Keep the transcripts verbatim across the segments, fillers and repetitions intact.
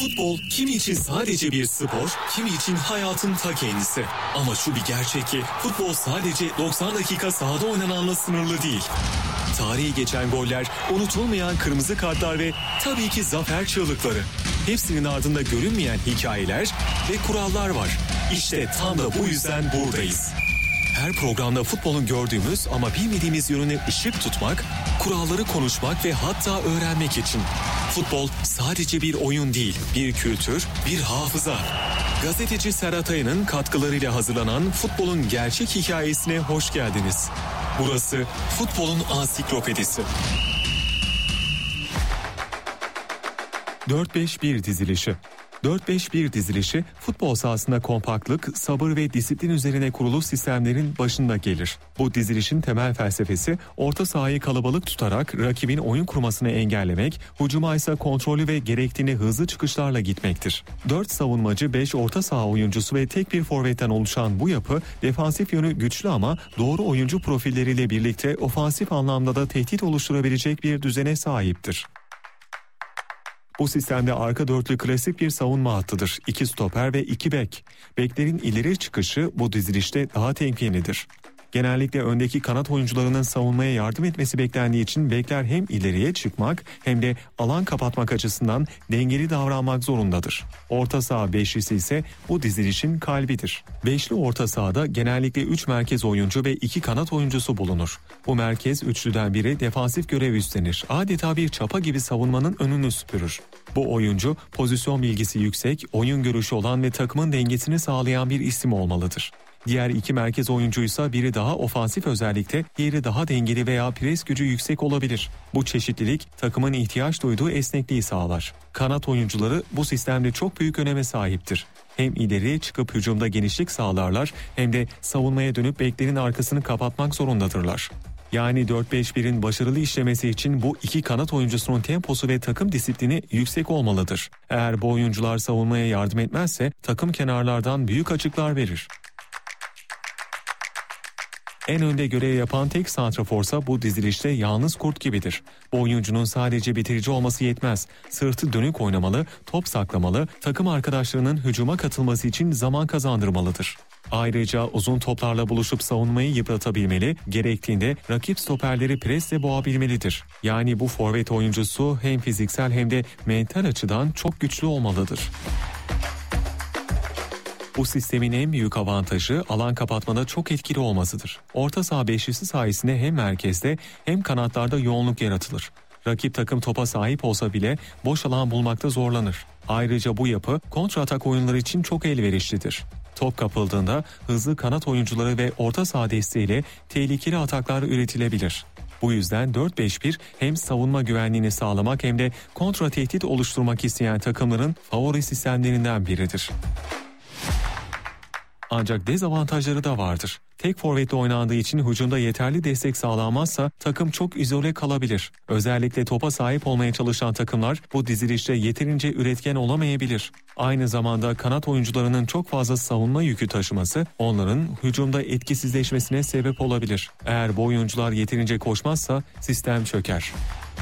Futbol kimi için sadece bir spor, kimi için hayatın ta kendisi. Ama şu bir gerçek ki futbol sadece doksan dakika sahada oynananla sınırlı değil. Tarihi geçen goller, unutulmayan kırmızı kartlar ve tabii ki zafer çığlıkları. Hepsinin ardında görünmeyen hikayeler ve kurallar var. İşte tam da bu yüzden buradayız. Her programda futbolun gördüğümüz ama bilmediğimiz yönüne ışık tutmak, kuralları konuşmak ve hatta öğrenmek için. Futbol sadece bir oyun değil, bir kültür, bir hafıza. Gazeteci Serhat Aya'nın katkılarıyla hazırlanan futbolun gerçek hikayesine hoş geldiniz. Burası futbolun ansiklopedisi. dört beş bir dizilişi. dört beş bir dizilişi futbol sahasında kompaktlık, sabır ve disiplin üzerine kurulu sistemlerin başında gelir. Bu dizilişin temel felsefesi orta sahayı kalabalık tutarak rakibin oyun kurmasını engellemek, hücuma ise kontrollü ve gerektiğinde hızlı çıkışlarla gitmektir. dört savunmacı, beş orta saha oyuncusu ve tek bir forvetten oluşan bu yapı defansif yönü güçlü ama doğru oyuncu profilleriyle birlikte ofansif anlamda da tehdit oluşturabilecek bir düzene sahiptir. Bu sistemde arka dörtlü klasik bir savunma hattıdır. İki stoper ve iki bek. Beklerin ileri çıkışı bu dizilişte daha temkinlidir. Genellikle öndeki kanat oyuncularının savunmaya yardım etmesi beklendiği için bekler hem ileriye çıkmak hem de alan kapatmak açısından dengeli davranmak zorundadır. Orta saha beşlisi ise bu dizilişin kalbidir. Beşli orta sahada genellikle üç merkez oyuncu ve iki kanat oyuncusu bulunur. Bu merkez üçlüden biri defansif görev üstlenir. Adeta bir çapa gibi savunmanın önünü süpürür. Bu oyuncu pozisyon bilgisi yüksek, oyun görüşü olan ve takımın dengesini sağlayan bir isim olmalıdır. Diğer iki merkez oyuncuysa biri daha ofansif özellikte, diğeri daha dengeli veya pres gücü yüksek olabilir. Bu çeşitlilik takımın ihtiyaç duyduğu esnekliği sağlar. Kanat oyuncuları bu sistemde çok büyük öneme sahiptir. Hem ileriye çıkıp hücumda genişlik sağlarlar hem de savunmaya dönüp beklerin arkasını kapatmak zorundadırlar. Yani dört beş birin başarılı işlemesi için bu iki kanat oyuncusunun temposu ve takım disiplini yüksek olmalıdır. Eğer bu oyuncular savunmaya yardım etmezse takım kenarlardan büyük açıklar verir. En önde görev yapan tek santraforsa bu dizilişte yalnız kurt gibidir. Bu oyuncunun sadece bitirici olması yetmez. Sırtı dönük oynamalı, top saklamalı, takım arkadaşlarının hücuma katılması için zaman kazandırmalıdır. Ayrıca uzun toplarla buluşup savunmayı yıpratabilmeli, gerektiğinde rakip stoperleri presle boğabilmelidir. Yani bu forvet oyuncusu hem fiziksel hem de mental açıdan çok güçlü olmalıdır. Bu sistemin en büyük avantajı alan kapatmada çok etkili olmasıdır. Orta saha beşlisi sayesinde hem merkezde hem kanatlarda yoğunluk yaratılır. Rakip takım topa sahip olsa bile boş alan bulmakta zorlanır. Ayrıca bu yapı kontratak oyunları için çok elverişlidir. Top kapıldığında hızlı kanat oyuncuları ve orta saha desteğiyle tehlikeli ataklar üretilebilir. Bu yüzden dört beş bir hem savunma güvenliğini sağlamak hem de kontra tehdit oluşturmak isteyen takımların favori sistemlerinden biridir. Ancak dezavantajları da vardır. Tek forvetle oynandığı için hücumda yeterli destek sağlanmazsa takım çok izole kalabilir. Özellikle topa sahip olmaya çalışan takımlar bu dizilişte yeterince üretken olamayabilir. Aynı zamanda kanat oyuncularının çok fazla savunma yükü taşıması onların hücumda etkisizleşmesine sebep olabilir. Eğer bu oyuncular yeterince koşmazsa sistem çöker.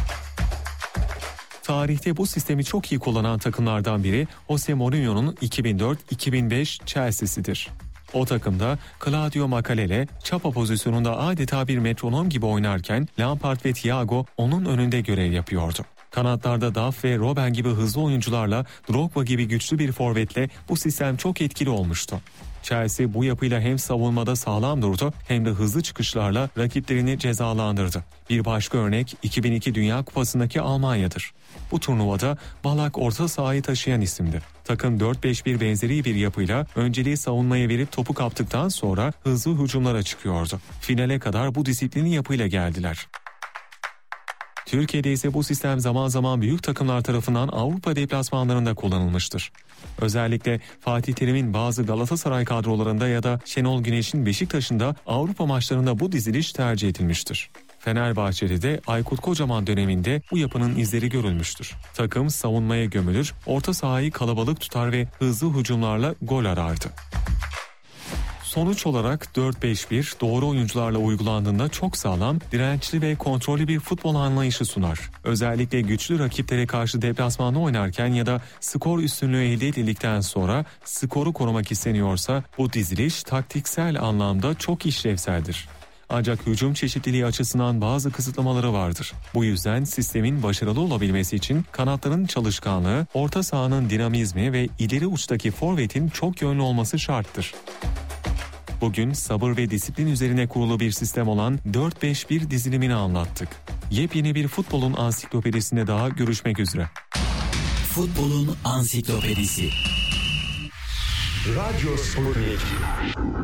Tarihte bu sistemi çok iyi kullanan takımlardan biri Jose Mourinho'nun iki bin dört iki bin beş Chelsea'sidir. O takımda Claudio Makalele çapa pozisyonunda adeta bir metronom gibi oynarken Lampard ve Thiago onun önünde görev yapıyordu. Kanatlarda Duff ve Robben gibi hızlı oyuncularla Drogba gibi güçlü bir forvetle bu sistem çok etkili olmuştu. Chelsea bu yapıyla hem savunmada sağlam durdu hem de hızlı çıkışlarla rakiplerini cezalandırdı. Bir başka örnek iki bin iki Dünya Kupası'ndaki Almanya'dır. Bu turnuvada Ballack orta sahayı taşıyan isimdi. Takım dört beş bir benzeri bir yapıyla önceliği savunmaya verip topu kaptıktan sonra hızlı hücumlara çıkıyordu. Finale kadar bu disiplinli yapıyla geldiler. Türkiye'de ise bu sistem zaman zaman büyük takımlar tarafından Avrupa deplasmanlarında kullanılmıştır. Özellikle Fatih Terim'in bazı Galatasaray kadrolarında ya da Şenol Güneş'in Beşiktaş'ında Avrupa maçlarında bu diziliş tercih edilmiştir. Fenerbahçe'de de Aykut Kocaman döneminde bu yapının izleri görülmüştür. Takım savunmaya gömülür, orta sahayı kalabalık tutar ve hızlı hücumlarla gol arardı. Sonuç olarak dört beş bir doğru oyuncularla uygulandığında çok sağlam, dirençli ve kontrollü bir futbol anlayışı sunar. Özellikle güçlü rakiplere karşı deplasmanda oynarken ya da skor üstünlüğü elde edildikten sonra skoru korumak isteniyorsa bu diziliş taktiksel anlamda çok işlevseldir. Ancak hücum çeşitliliği açısından bazı kısıtlamaları vardır. Bu yüzden sistemin başarılı olabilmesi için kanatların çalışkanlığı, orta sahanın dinamizmi ve ileri uçtaki forvetin çok yönlü olması şarttır. Bugün sabır ve disiplin üzerine kurulu bir sistem olan dört beş bir dizilimini anlattık. Yepyeni bir futbolun ansiklopedisinde daha görüşmek üzere. Futbolun ansiklopedisi. Radyo Sputnik.